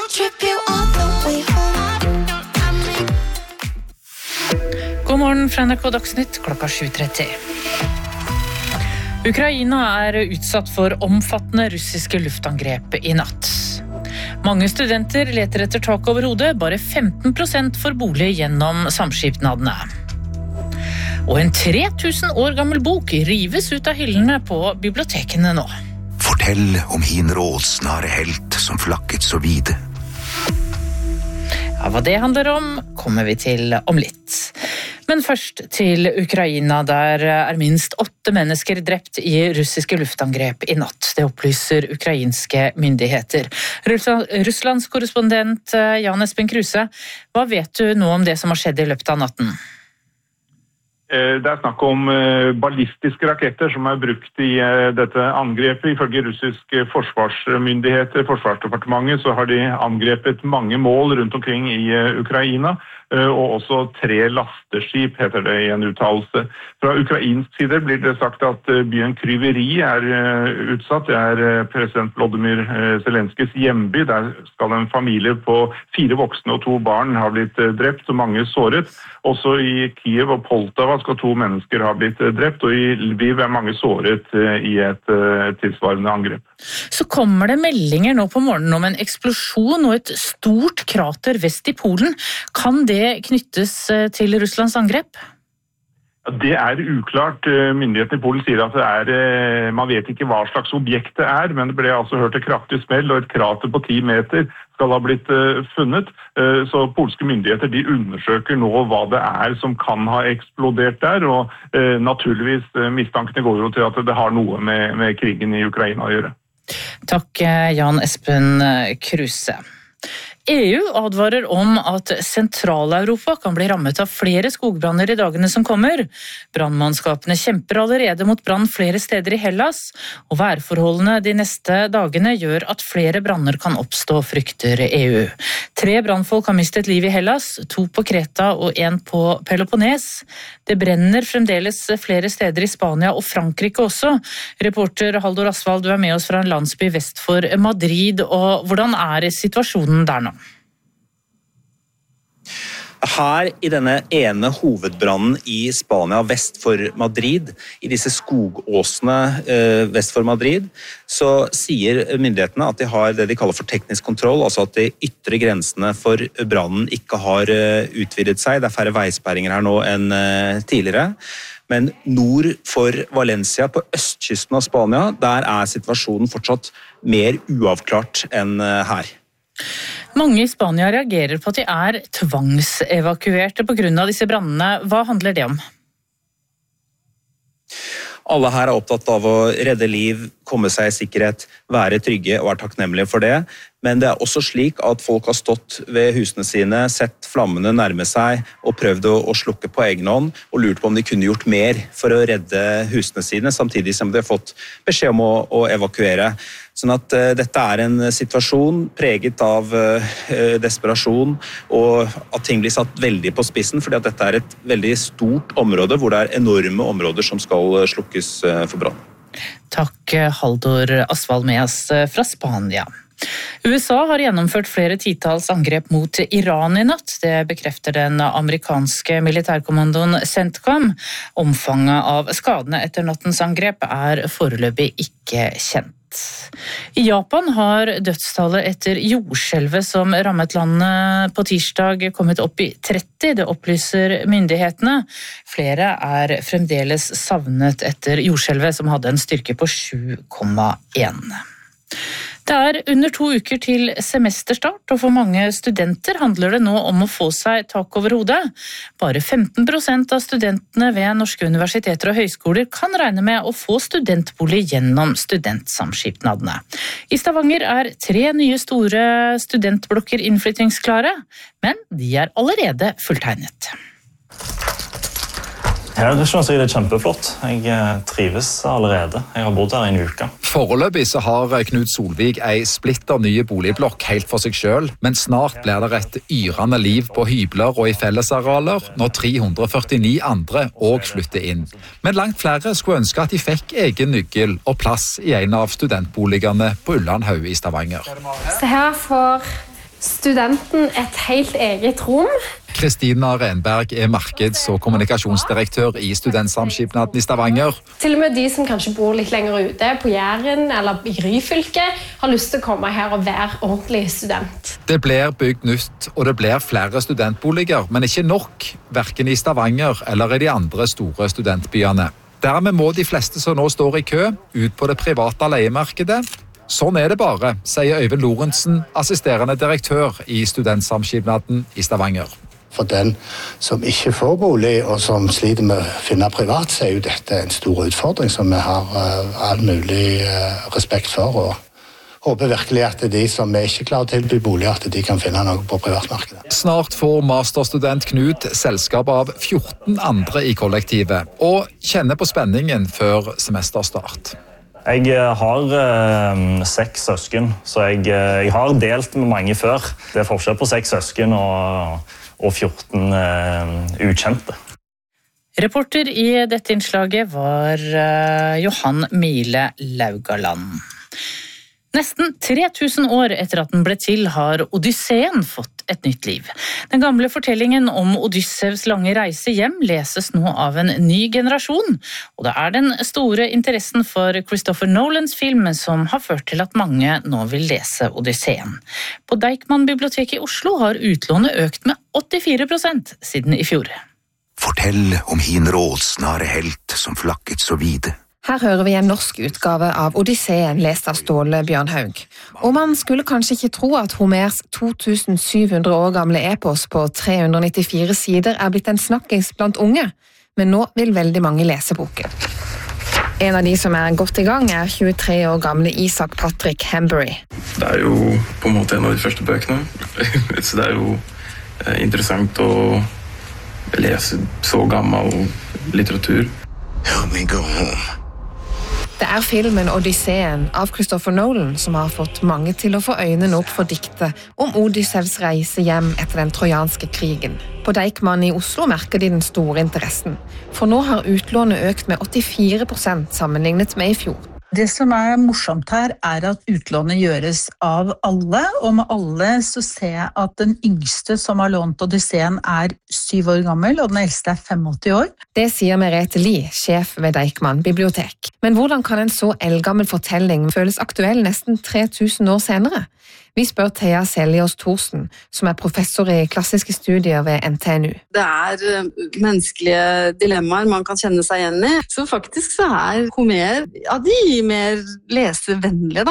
God morgen fra NRK Dagsnytt, klokka 7:30. Ukraina utsatt for omfattende russiske luftangrep i natt. Mange studenter leter etter tak over hodet, bare 15% får bolig gjennom samskipnadene. Og en 3000 år gammel bok rives ut av hyllene på bibliotekene nå. Fortell om hin rådsnare helt som flakket så vide. Ja, hva det handler om, kommer vi til om litt. Men først til Ukraina, der minst 8 mennesker drept i russiske luftangrep i natt. Det opplyser ukrainske myndigheter. Russlands korrespondent Jan Espen Kruse, hva vet du nå om det som har skjedd i løpet av natten? Det snakk om ballistiske raketter som brukt i dette angrepet. Ifølge russiske forsvarsmyndigheter, forsvarsdepartementet, så har de angrepet mange mål rundt omkring i Ukraina. Og også 3 lasteskip, heter det i en uttalelse. Fra ukrainsk side blir det sagt at byen Kryveri utsatt. Det president Volodymyr Zelenskijs hjemby. Der skal en familie på 4 voksne og 2 barn ha blitt drept, og mange såret. Også i Kiev og Poltava skal 2 mennesker ha blitt drept, og i Lviv mange såret i et tilsvarende angrep. Så kommer det meldinger nå på morgenen om en eksplosjon og et stort krater vest i Polen. Kan det knyttes til Russlands angrep? Det uklart. Myndighetene i Polen sier at man vet ikke hva slags objekt det men det ble altså hørt et kraftig smell, og et krater på 10 meter skal ha blitt funnet. Så polske myndigheter de undersøker nå hva det som kan ha eksplodert der, og naturligvis mistankene går jo til at det har noe med krigen i Ukraina å gjøre. Takk, Jan Espen Kruse. EU advarer om at Sentral-Europa kan bli rammet av flere skogbranner i dagene som kommer. Brannmannskapene kjemper allerede mot brann flere steder i Hellas, og værforholdene de neste dagene gjør at flere branner kan oppstå, frykter EU. 3 brannfolk har mistet liv i Hellas, 2 på Kreta og 1 på Peloponnes. Det brenner fremdeles flere steder i Spania og Frankrike også. Reporter Haldor Asvald, du med oss fra en landsby vest for Madrid, og hvordan situasjonen der nå? Her i denne ene hovedbrannen i Spania vest for Madrid, i disse skogåsene vest for Madrid, så sier myndighetene at de har det de kaller for teknisk kontroll, altså at de ytre grensene for brannen ikke har utvidet seg. Det færre veisperringer her nå enn tidligere. Men nord for Valencia, på østkysten av Spania, der situasjonen fortsatt mer uavklart enn her. Mange i Spania reagerer på at de tvangsevakuerte på grunn av disse brannene. Hva handler det om? Alle her opptatt av å redde liv, komme seg i sikkerhet, være trygge og takknemlige for det. Men det også slik at folk har stått ved husene sine, sett flammene nærme seg og prøvd å slukke på egen hånd og lurt på om de kunne gjort mer for å redde husene sine, samtidig som de har fått beskjed om å evakuere. Sånn at dette en situasjon preget av desperasjon, og at ting blir satt veldig på spissen, fordi at dette et veldig stort område hvor det enorme områder som skal slukkes for brann. Takk, Haldor Asvald med oss fra Spania. USA har gjennomført flere titalls angrep mot Iran i natt. Det bekrefter den amerikanske militærkommandoen CENTCOM. Omfanget av skadene etter nattens angrep foreløpig ikke kjent. I Japan har dødstallet etter jordskjelvet som rammet landet på tirsdag kommet opp i 30, det opplyser myndighetene. Flere fremdeles savnet etter jordskjelvet som hadde en styrke på 7,1. Det under 2 uker til semesterstart, og for mange studenter handler det nå om å få seg tak over hodet. Bare 15% av studentene ved norske universiteter og høyskoler kan regne med å få studentbolig gjennom studentsamskipnadene. I Stavanger 3 nye store studentblokker innflyttingsklare, men de allerede fulltegnet. Ja, det synes jeg det kjempeflott. Jeg trives allerede. Jeg har bodd her i en uke. Foreløpig så har Knut Solvik en splitter nye boligblokk helt for seg selv, men snart blir det et yrende liv på hybler og i fellesarealer når 349 andre også flytter inn. Men langt flere skulle ønske at de fikk egen nøkkel og plass i en av studentboligene på Ullandhaug i Stavanger. Så her får studenten et helt eget rom. Kristina Renberg markeds- og kommunikasjonsdirektør i Studentsamskipnaden i Stavanger. Til og med de som kanskje bor litt lenger ute på Jæren eller i Ryfylke, har lyst til å komme her og være ordentlig student. Det blir bygd nytt, og det blir flere studentboliger, men ikke nok, hverken i Stavanger eller i de andre store studentbyene. Dermed må de fleste som nå står i kø, ut på det private leiemarkedet. Sånn det bare, sier Øyvind Lorentzen, assisterende direktør i Studentsamskipnaden i Stavanger. For den som ikke får bolig, og som sliter med å finne privat, så jo dette en stor utfordring som vi har all mulig respekt for, og håper virkelig at de som ikke klarer å tilby bolig, at de kan finne noe på privatmarkedet. Snart får masterstudent Knut selskap av 14 andre i kollektivet, og kjenner på spenningen før semesterstart. Jeg har 6 søsken, så jeg har delt med mange før. Det er forskjell på 6 søsken og 14 ukjente. Reporter i dette innslaget var Johan Mile Laugaland. Nesten 3000 år etter at den ble til, har Odysseen fått et nytt liv. Den gamle fortellingen om Odyssevs lange reise hjem leses nå av en ny generasjon, og det er den store interessen for Christopher Nolans film som har ført til at mange nå vil lese Odysseen. På Deichman-biblioteket i Oslo har utlånet økt med 84% siden i fjor. Fortell om hin rådsnare helt som flakket så vide. Her hører vi en norsk utgave av Odysseen lest av Ståle Bjørnhaug. Og man skulle kanskje ikke tro at Homers 2700 år gamle epos på 394 sider er blitt en snakkis blant unge, men nå vil veldig mange lese boken. En av de som er godt i gang er 23 år gamle Isaac Patrick Hambury. Det er jo på en måte en av de første bøkene, så det er jo interessant å lese så gammel litteratur. Help me go home. Det er filmen Odysseen av Christopher Nolan som har fått mange til å få øynene opp for diktet om Odyssevs reise hjem etter den trojanske krigen. På Deichman i Oslo merker de den store interessen, for nå har utlånet økt med 84% sammenlignet med i fjor. Det som er morsomt her er at utlånet gjøres av alle, og med alle så ser jeg at den yngste som har lånt Odysseen er 7 år gammel, og den eldste er 85 år. Det sier Merete Lie, sjef ved Deichman bibliotek. Men hvordan kan en så eldgammel fortelling føles aktuell nesten 3000 år senere? Vi spør Thea Seljås Thorsen, som er professor i klassiske studier ved NTNU. Det er menneskelige dilemmaer man kan kjenne seg igjen i. Så faktisk så er Homer av de mer lesevennlige, da.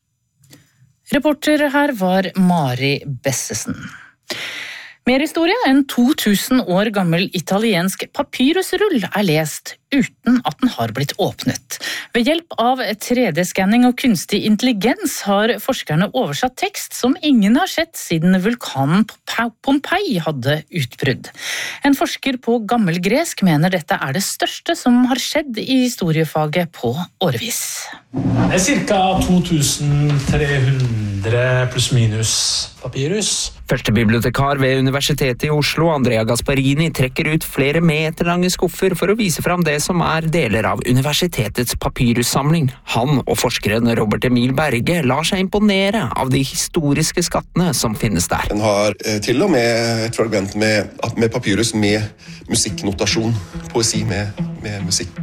Reporter her var Mari Bessesen. Mer historie, en 2000 år gammel italiensk papyrusrull er lest uten at den har blitt åpnet. Ved hjelp av 3D-skanning og kunstig intelligens har forskerne oversatt tekst som ingen har sett siden vulkanen Pompeii hadde utbrudd. En forsker på gammelgresk mener dette er det største som har skjedd i historiefaget på årevis. Det er ca. 2300 pluss minus papyrus. Første bibliotekar ved Universitetet i Oslo, Andrea Gasparini, trekker ut flere meterlange skuffer for å vise fram det som er deler av universitetets papyrussamling. Han og forskeren Robert Emil Berge lar seg imponere av de historiske skattene som finnes der. Den har til og med et fragment med papyrus med musikknotasjon, poesi med musikk.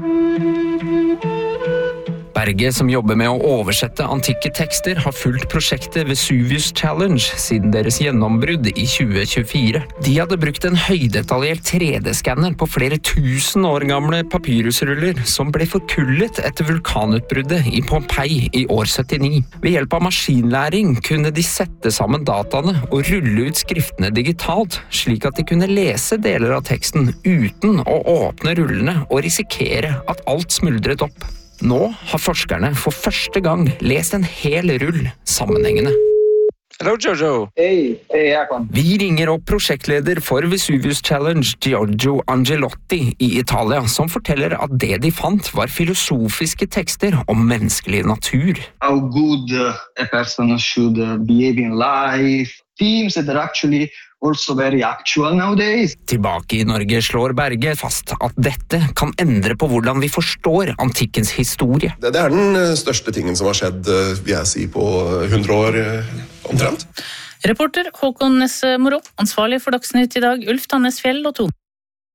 Berge, som jobber med å oversette antikke tekster, har fulgt prosjektet Vesuvius Challenge siden deres gjennombrudd i 2024. De hadde brukt en høydetaljert 3D-skanner på flere tusen år gamle papyrusruller som ble forkullet etter vulkanutbruddet i Pompeii i år 79. Ved hjelp av maskinlæring kunne de sette sammen dataene og rulle ut skriftene digitalt, slik at de kunne lese deler av teksten uten å åpne rullene og risikere at alt smuldret opp. Nå har forskerne for første gang lest en hel rull sammenhengende. Hello, Jojo. Hey, Akon. Vi ringer opp prosjektleder for Vesuvius Challenge, Giorgio Angelotti i Italia, som forteller at det de fant var filosofiske tekster om menneskelig natur. How good a person should behave in life. Themes that are actually also very actual nowadays. Tilbake i Norge slår Berge fast at dette kan endre på hvordan vi forstår antikkens historie. Det er den største tingen som har skjedd, vil jeg si, på 100 år omtrent. Reporter Håkon Nesse Moro, ansvarlig for Dagsnytt i dag, Ulf Tannesfjell og Tone.